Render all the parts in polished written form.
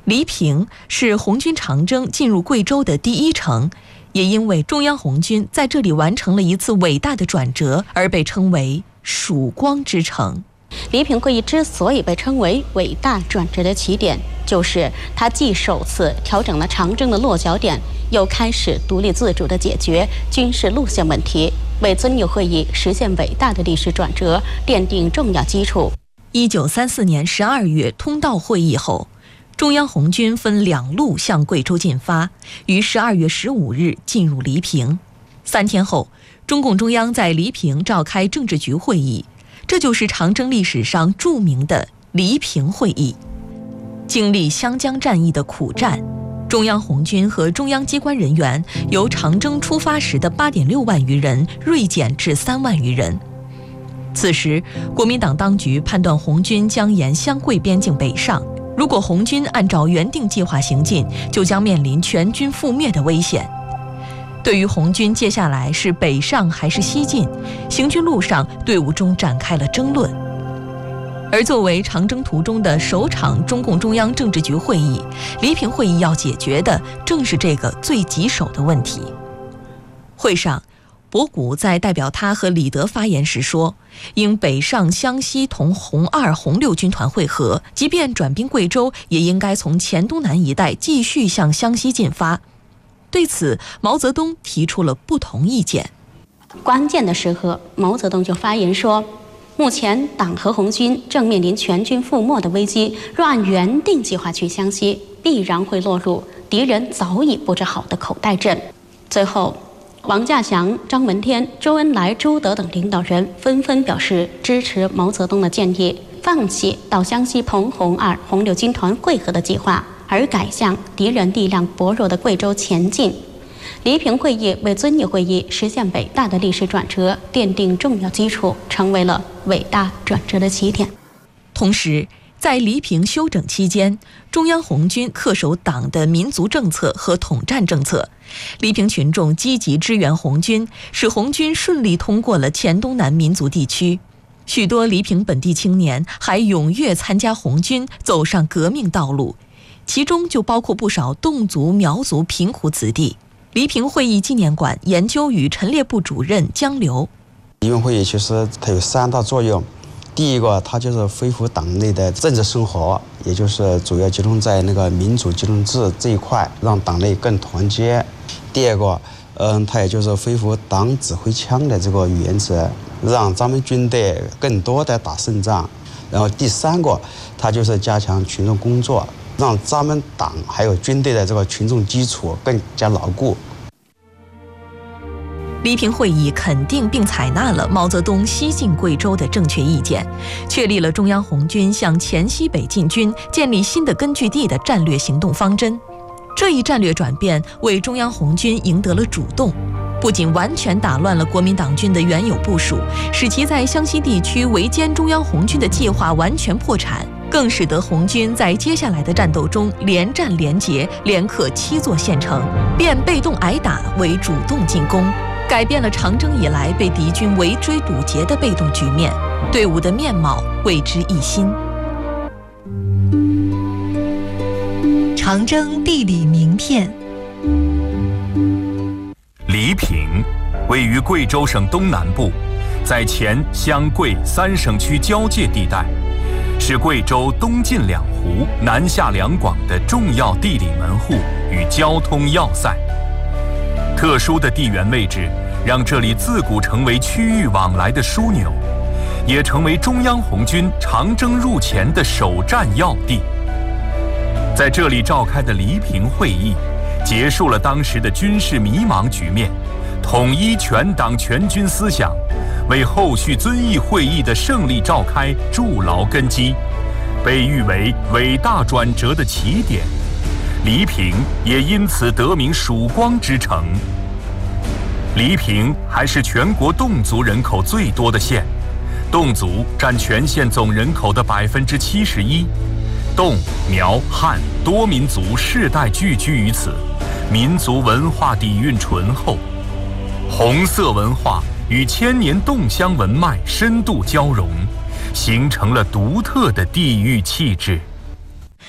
黎平是红军长征进入贵州的第一城，也因为中央红军在这里完成了一次伟大的转折，而被称为曙光之城。 黎平会议之所以被称为伟大转折的起点，就是它既首次调整了长征的落脚点，又开始独立自主地解决军事路线问题，为遵义会议实现伟大的历史转折奠定重要基础。 1934年12月通道会议后，中央红军分2路向贵州进发，于12月15日进入黎平。3天后，中共中央在黎平召开政治局会议，这就是长征历史上著名的黎平会议。经历湘江战役的苦战，中央红军和中央机关人员由长征出发时的8.6万余人锐减至3万余人。此时，国民党当局判断红军将沿湘桂边境北上，如果红军按照原定计划行进，就将面临全军覆灭的危险。对于红军接下来是北上还是西进，行军路上队伍中展开了争论。而作为长征途中的首场中共中央政治局会议，黎平会议要解决的正是这个最棘手的问题。会上，博古在代表他和李德发言时说，应北上湘西同红2、红6军团会合，即便转兵贵州，也应该从黔东南一带继续向湘西进发。对此，毛泽东提出了不同意见。 关键的时刻，毛泽东就发言说，目前党和红军正面临全军覆没的危机，若按原定计划去湘西，必然会落入敌人早已布置好的口袋阵。最后，王稼祥、张闻天、周恩来、朱德等领导人纷纷表示支持毛泽东的建议，放弃到湘西同红2、红6军团会合的计划，而改向敌人力量薄弱的贵州前进。黎平会议为遵义会议实现伟大的历史转折奠定重要基础，成为了伟大转折的起点。 同时，在黎平休整期间，中央红军恪守党的民族政策和统战政策，黎平群众积极支援红军，使红军顺利通过了黔东南民族地区。许多黎平本地青年还踊跃参加红军，走上革命道路，其中就包括不少侗族、苗族贫苦子弟。黎平会议纪念馆研究与陈列部主任江流， 黎平会议其实它有3大作用。第一个，它就是恢复党内的政治生活，也就是主要集中在那个民主集中制这一块，让党内更团结。第二个，它也就是恢复党指挥枪的这个原则，让咱们军队更多的打胜仗。然后第3个，它就是加强群众工作，让咱们党还有军队的这个群众基础更加牢固。 黎平会议肯定并采纳了毛泽东西进贵州的正确意见，确立了中央红军向黔西北进军、建立新的根据地的战略行动方针。这一战略转变为中央红军赢得了主动，不仅完全打乱了国民党军的原有部署，使其在湘西地区围歼中央红军的计划完全破产，更使得红军在接下来的战斗中连战连捷，连克7座县城，变被动挨打为主动进攻，改变了长征以来被敌军围追堵截的被动局面，队伍的面貌为之一新。 长征地理名片。 黎平位于贵州省东南部，在黔、湘、桂3省区交界地带，是贵州东进2湖、南下2广的重要地理门户与交通要塞。特殊的地缘位置让这里自古成为区域往来的枢纽，也成为中央红军长征入黔的首战要地。在这里召开的黎平会议，结束了当时的军事迷茫局面，统一全党全军思想，为后续遵义会议的胜利召开筑牢根基，被誉为伟大转折的起点。黎平也因此得名曙光之城。黎平还是全国侗族人口最多的县，侗族占全县总人口的71%。侗、苗、汉多民族世代聚居于此，民族文化底蕴醇厚，红色文化与千年侗乡文脉深度交融，形成了独特的地域气质。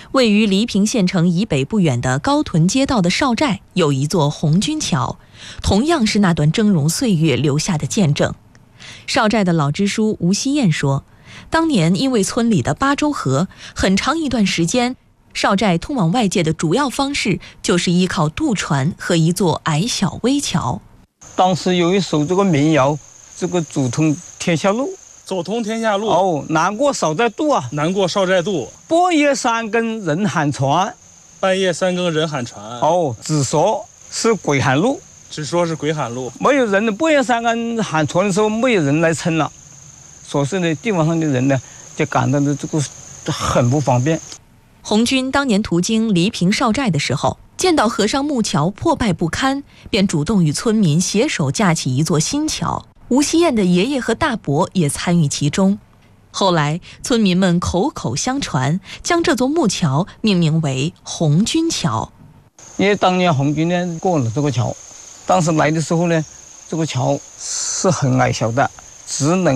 位于黎平县城以北不远的高屯街道的邵寨有一座红军桥，同样是那段峥嵘岁月留下的见证。邵寨的老支书吴希燕说，当年因为村里的八州河，很长一段时间，邵寨通往外界的主要方式就是依靠渡船和一座矮小危桥。 当时有一首这个民谣，这个走通天下路， 走通天下路。 哦，难过少在渡啊， 难过少在渡。 半夜三更人喊船， 半夜三更人喊船。 哦，只说是鬼喊路， 只说是鬼喊路。 没有人的，半夜三更喊船的时候，没有人来撑了，所以呢，地方上的人呢，就感到的这个很不方便。 红军当年途经黎平邵寨的时候，见到河上木桥破败不堪，便主动与村民携手架起一座新桥。吴希燕的爷爷和大伯也参与其中。后来，村民们口口相传，将这座木桥命名为红军桥。 因为当年红军呢过了这个桥，当时来的时候呢，这个桥是很矮小的，只能